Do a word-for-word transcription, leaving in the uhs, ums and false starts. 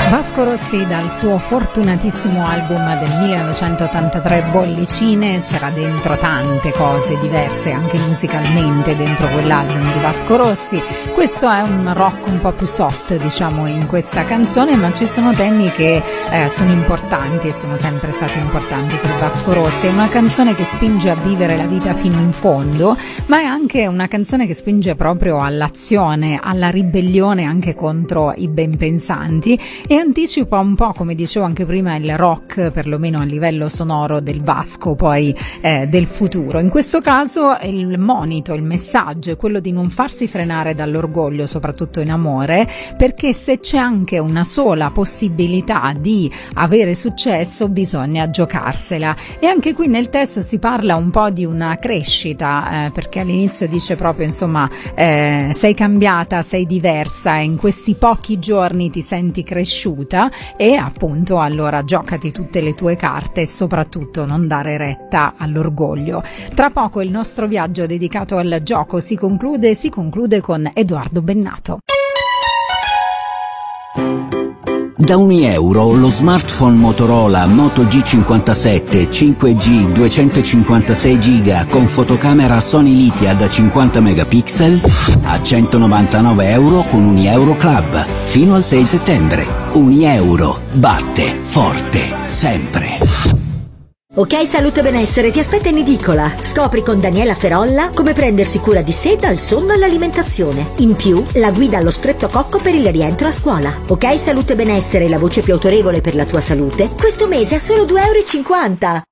Vasco Rossi dal suo fortunatissimo album del millenovecentottantatré Bollicine, c'era dentro tante cose diverse anche musicalmente dentro quell'album di Vasco Rossi. Questo è un rock un po' più soft, diciamo, in questa canzone, ma ci sono temi che eh, sono importanti e sono sempre stati importanti per Vasco Rossi. È una canzone che spinge a vivere la vita fino in fondo, ma è anche una canzone che spinge proprio all'azione, alla ribellione anche contro i ben pensanti, e anticipa un po', come dicevo anche prima, il rock, perlomeno a livello sonoro, del Vasco poi eh, del futuro. In questo caso il monito, il messaggio è quello di non farsi frenare dall'orgoglio, soprattutto in amore, perché se c'è anche una sola possibilità di avere successo bisogna giocarsela. E anche qui nel testo si parla un po' di una crescita, eh, perché all'inizio dice proprio, insomma, eh, sei cambiata, sei diversa, in questi pochi giorni ti senti cresciuta, e appunto allora giocati tutte le tue carte e soprattutto non dare retta all'orgoglio. Tra poco il nostro viaggio dedicato al gioco si conclude, si conclude con Edoardo Bennato. Da ogni euro lo smartphone Motorola Moto G cinquantasette cinque G duecentocinquantasei giga con fotocamera Sony Lithia da cinquanta megapixel a centonovantanove euro con Unieuro Club fino al sei settembre. Unieuro batte forte sempre. Ok Salute Benessere ti aspetta in edicola. Scopri con Daniela Ferolla come prendersi cura di sé dal sonno all'alimentazione. In più, la guida allo streptococco per il rientro a scuola. Ok Salute Benessere, la voce più autorevole per la tua salute, questo mese a solo due euro e cinquanta.